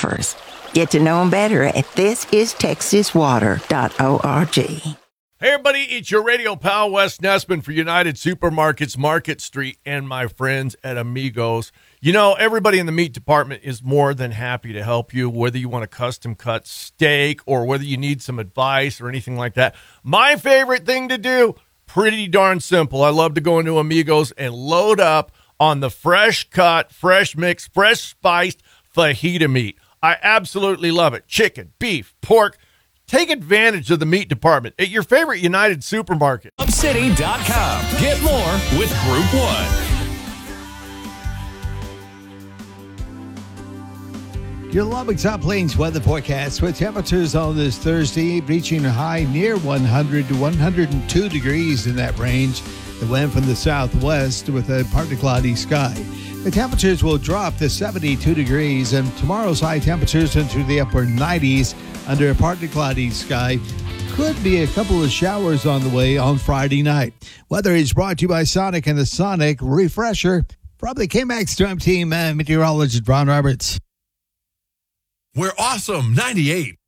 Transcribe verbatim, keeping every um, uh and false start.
aquifers. Get to know them better at this is texas water dot org. Hey, everybody, it's your radio pal, Wes Nessman for United Supermarkets, Market Street, and my friends at Amigos. You know, everybody in the meat department is more than happy to help you, whether you want a custom cut steak or whether you need some advice or anything like that. My favorite thing to do, pretty darn simple. I love to go into Amigos and load up on the fresh cut, fresh mixed, fresh spiced fajita meat. I absolutely love it. Chicken, beef, pork. Take advantage of the meat department at your favorite United supermarket. Club City dot com. Get more with Group One. Your Lubbock Top Plains weather forecast with temperatures on this Thursday reaching a high near one hundred to one hundred two degrees in that range. The wind from the southwest with a partly cloudy sky. The temperatures will drop to seventy-two degrees, and tomorrow's high temperatures into the upper nineties under a partly cloudy sky. Could be a couple of showers on the way on Friday night. Weather is brought to you by Sonic and the Sonic Refresher. From the K-Max Storm Team, uh, meteorologist Ron Roberts. We're awesome, ninety-eight.